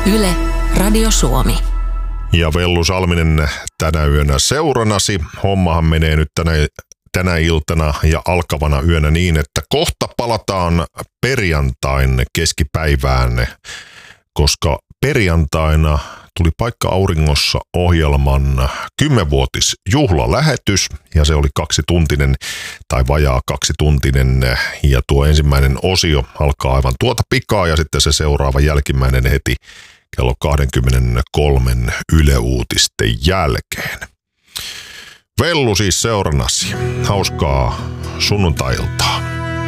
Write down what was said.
Yle, Radio Suomi. Ja Vellu Salminen tänä yönä seuranasi. Hommahan menee nyt tänä iltana ja alkavana yönä niin, että kohta palataan perjantain keskipäivään, koska perjantaina tuli Paikka Auringossa -ohjelman 10-vuotisjuhlalähetys, ja se oli 2-tuntinen tai vajaa 2-tuntinen, ja tuo ensimmäinen osio alkaa aivan tuota pikaa, ja sitten se seuraava jälkimmäinen heti kello 23 Yle Uutisten jälkeen. Vellu siis seurannasi. Hauskaa sunnuntai-iltaa.